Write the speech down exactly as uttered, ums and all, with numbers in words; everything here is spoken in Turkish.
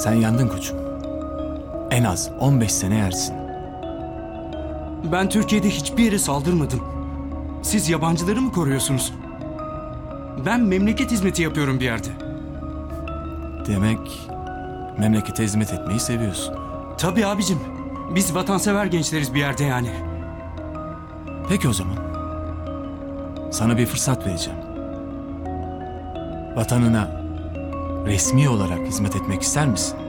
Sen yandın koçum. En az on beş sene yersin. Ben Türkiye'de hiçbir yere saldırmadım. Siz yabancıları mı koruyorsunuz? Ben memleket hizmeti yapıyorum bir yerde. Demek memlekete hizmet etmeyi seviyorsun. Tabii abicim. Biz vatansever gençleriz bir yerde yani. Peki o zaman. Sana bir fırsat vereceğim. Vatanına resmi olarak hizmet etmek ister misin?